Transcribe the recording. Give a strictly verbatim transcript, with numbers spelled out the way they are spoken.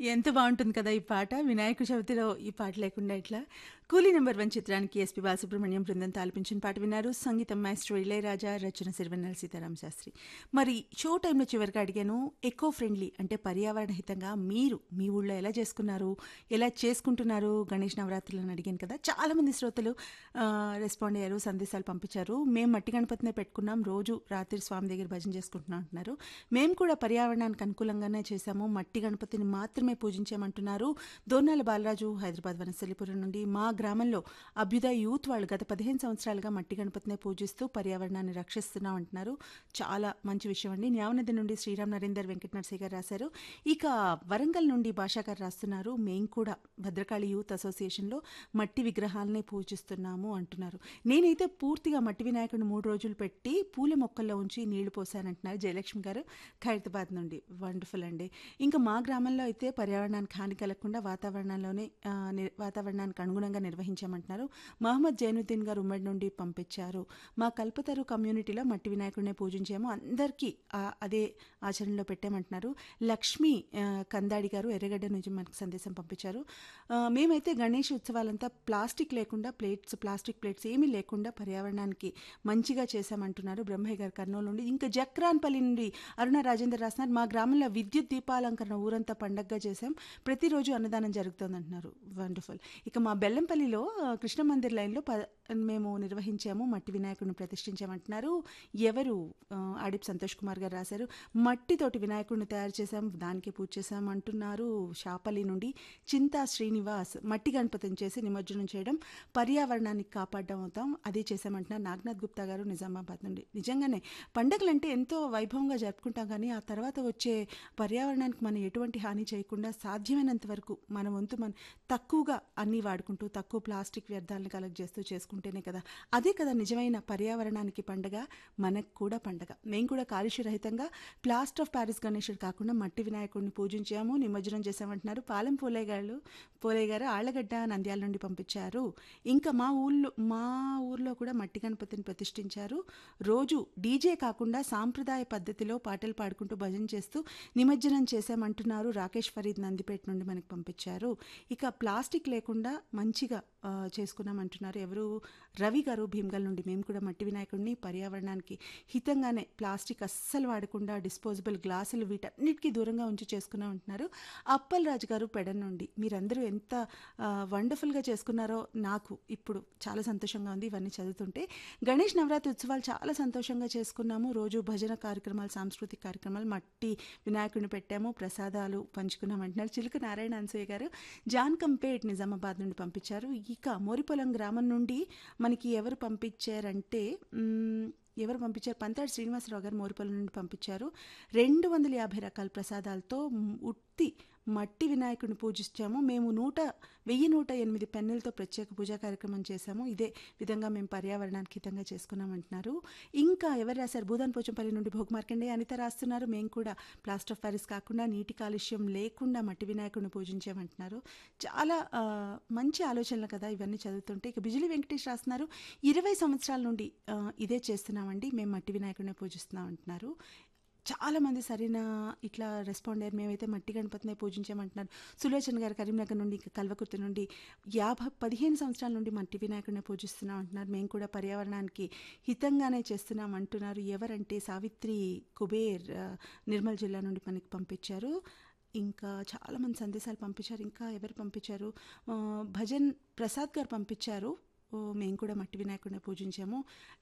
ఎంత బావుంటుంది కదా! ఈ పాట. వినాయక చవితిలో ఈ పాట లేకుండా ఎట్లా? 'కూలీ నంబర్ వన్' చిత్రానికి ఎస్‌పి బాలసుబ్రహ్మణ్యం బృందంతో ఆలపించిన పాట విన్నారు. సంగీతం మాస్టర్ ఇళయరాజా, రచన సిరివెన్నెల సీతారామ శాస్త్రి. మరి షో టైంలో చివరిగా అడిగాను, ఎకో ఫ్రెండ్లీ అంటే పర్యావరణ హితంగా మీరు మీ ఊళ్ళో ఎలా చేసుకున్నారు? ఎలా చేసుకుంటున్నారు గణేష్ నవరాత్రులని అడిగాను కదా! చాలామంది శ్రోతలు ఆహ్, రెస్పాండ్ అయ్యారు, సందేశాలు పంపించారు. మేము మట్టి గణపతినే పెట్టుకున్నాం. రోజు రాత్రి స్వామి దగ్గర భజన చేసుకుంటున్నాం అంటున్నారు. మేము కూడా పర్యావరణానికి అనుకూలంగానే చేశాము. మట్టి గణపతిని మాత్రమే పూజించామంటున్నారు. దోర్నాల బాలరాజు హైదరాబాద్ వనస్థలిపురం నుండి. మా గ్రామంలో అభ్యుదయ యూత్ వాళ్ళు గత పదిహేను సంవత్సరాలుగా మట్టి గణపతినే పూజిస్తూ పర్యావరణాన్ని రక్షిస్తున్నాం అంటున్నారు. చాలా మంచి విషయం అండి. న్యావనది నుండి శ్రీరామ్ నరేందర్ వెంకట నరసయ్య గారు రాశారు. ఇక వరంగల్ నుండి భాషా గారు రాస్తున్నారు. మేము కూడా భద్రకాళి యూత్ అసోసియేషన్లో మట్టి విగ్రహాలనే పూజిస్తున్నాము అంటున్నారు. నేనైతే పూర్తిగా మట్టి వినాయకుడిని మూడు రోజులు పెట్టి పూల మొక్కల్లో ఉంచి నీళ్లు పోసానంటున్నారు జయలక్ష్మి గారు ఖైరతాబాద్ నుండి. వండర్ఫుల్ అండి. ఇంకా మా గ్రామంలో అయితే పర్యావరణానికి హాని కలగకుండా వాతావరణంలోనే ఆ, ని- వాతావరణానికి అనుగుణంగా నిర్వహించామంటున్నారు. మహమ్మద్ జైనుద్దీన్ గారు ఉమ్మడి నుండి పంపించారు. మా కల్పతరు కమ్యూనిటీలో మట్టి వినాయకుడినే పూజించాము. అందరికీ ఆ, అదే ఆచరణలో పెట్టామంటున్నారు. లక్ష్మి ఆ, కందాడి గారు ఎర్రగడ్డ నుంచి మనకు సందేశం పంపించారు. ఆ, మేమైతే గణేష్ ఉత్సవాలంతా ప్లాస్టిక్ లేకుండా ప్లేట్స్ ప్లాస్టిక్ ప్లేట్స్ ఏమీ లేకుండా పర్యావరణానికి మంచిగా చేశామంటున్నారు బ్రహ్మయ్య గారు కర్నూలు నుండి. ఇంకా జక్రాన్పల్లి నుండి అరుణ రాజేందర్ రాస్తున్నారు. మా గ్రామంలో విద్యుత్ దీపాలంకరణ ఊరంతా పండగగా చేశాం. ప్రతిరోజు అన్నదానం జరుగుతుంది అంటున్నారు. వండర్ఫుల్. ఇక మా బెల్లంపల్లిలో ఆ, కృష్ణ మందిర్ లైన్లో ప మేము నిర్వహించాము, మట్టి వినాయకుడిని ప్రతిష్ఠించామంటున్నారు. ఎవరు ఆ, ఆడిప్ సంతోష్ కుమార్ గారు రాశారు. మట్టితోటి వినాయకుడిని తయారు చేశాం, దానికి పూజ చేశాం అంటున్నారు. షాపల్లి నుండి చింతా శ్రీనివాస్ మట్టి గణపతిని చేసి నిమజ్జనం చేయడం పర్యావరణాన్ని కాపాడడం అవుతాం, అదే చేశామంటున్నారు. నాగనాథ్ గుప్తా గారు నిజామాబాద్ నుండి. నిజంగానే పండగలంటే ఎంతో వైభవంగా జరుపుకుంటాం, కానీ ఆ తర్వాత వచ్చే పర్యావరణానికి మనం ఎటువంటి హాని చేయకుండా సాధ్యమైనంత వరకు మన వంతు మనం తక్కువగా అన్నీ వాడుకుంటూ తక్కువ ప్లాస్టిక్ వ్యర్థాలను కలెక్ట్ చేస్తూ చేసుకుంటేనే కదా, అదే కదా నిజమైన పర్యావరణానికి పండగ, మనకు కూడా పండగ. మేము కూడా కాలుష్య రహితంగా ప్లాస్టర్ ఆఫ్ ప్యారిస్ గణేశుడు కాకుండా మట్టి వినాయకుడిని పూజించాము, నిమజ్జనం చేశామంటున్నారు. పాలెం పోలే గారు పోలే గారు ఆళ్లగడ్డ నంద్యాల నుండి పంపించారు. ఇంకా మా ఊళ్ళో మా ఊర్లో కూడా మట్టి గణపతిని ప్రతిష్ఠించారు. రోజు డీజే కాకుండా సాంప్రదాయ పద్ధతిలో పాటలు పాడుకుంటూ భజన చేస్తూ నిమజ్జనం చేశామంటున్నారు. రాకేష్ ఫరీద్ నందిపేట నుండి మనకు పంపించారు. ఇక ప్లాస్టిక్ లేకుండా మంచిగా ఆ, చేసుకున్నామంటున్నారు. ఎవరు రవి గారు భీమ్గల్ నుండి. మేము కూడా మట్టి వినాయకుడిని పర్యావరణానికి హితంగానే ప్లాస్టిక్ అస్సలు వాడకుండా డిస్పోజబుల్ గ్లాసులు వీటన్నిటికీ దూరంగా ఉంచి చేసుకున్నాం అంటున్నారు. అప్పల్ రాజు గారు పెడన్ నుండి. మీరందరూ ఎంత ఆ, వండర్ఫుల్గా చేసుకున్నారో నాకు ఇప్పుడు చాలా సంతోషంగా ఉంది ఇవన్నీ చదువుతుంటే. గణేష్ నవరాత్రి ఉత్సవాలు చాలా సంతోషంగా చేసుకున్నాము. రోజు భజన కార్యక్రమాలు, సాంస్కృతిక కార్యక్రమాలు, మట్టి వినాయకుడిని పెట్టాము, ప్రసాదాలు పంచుకున్నాం అంటున్నారు. చిలుక నారాయణ అన్సూయ గారు జాన్ కంపేట్ నిజామాబాద్ నుండి పంపించారు. ఇక మోరిపొలం గ్రామం నుండి మనకి ఎవరు పంపించారంటే మ్, ఎవరు పంపించారు, పంతాడు శ్రీనివాసరావు గారు మోరిపొలం నుండి పంపించారు. రెండు వందల యాభై రకాల ప్రసాదాలతో మ్, ఉత్తి మట్టి వినాయకుడిని పూజించాము. మేము నూట వెయ్యి నూట ఎనిమిది పెన్నులతో ప్రత్యేక పూజా కార్యక్రమం చేశాము. ఇదే విధంగా మేము పర్యావరణానికి హితంగా చేసుకున్నామంటున్నారు. ఇంకా ఎవరు రాశారు, భూదాన్ పోచంపల్లి నుండి భోగమార్కండే అనిత రాస్తున్నారు. మేము కూడా ప్లాస్టర్ ఆఫ్ ప్యారిస్ కాకుండా నీటి కాలుష్యం లేకుండా మట్టి వినాయకుడిని పూజించామంటున్నారు. చాలా ఆ, మంచి ఆలోచనలు కదా ఇవన్నీ చదువుతుంటే. ఇక బిజిలి వెంకటేష్ రాస్తున్నారు. ఇరవై సంవత్సరాల నుండి ఆ, ఇదే చేస్తున్నామండి, మేము మట్టి వినాయకుడిని పూజిస్తున్నాం అంటున్నారు. చాలా మంది సరైన ఇట్లా రెస్పాండ్ అయ్యారు. మేమైతే మట్టి గణపతినే పూజించామంటున్నారు. సులోచన గారు కరీంనగర్ నుండి, ఇంకా కల్వకుర్తి నుండి యాభై పదిహేను సంవత్సరాల నుండి మట్టి వినాయకుడిని పూజిస్తున్నాం అంటున్నారు. మేము కూడా పర్యావరణానికి హితంగానే చేస్తున్నాం అంటున్నారు. ఎవరంటే సావిత్రి కుబేర్ ఆ, నిర్మల్ జిల్లా నుండి మనకి పంపించారు. ఇంకా చాలామంది సందేశాలు పంపించారు. ఇంకా ఎవరు పంపించారు, ఆ, భజన్ ప్రసాద్ గారు పంపించారు. ఓ, మేము కూడా మట్టి వినాయకుడిని పూజించాము.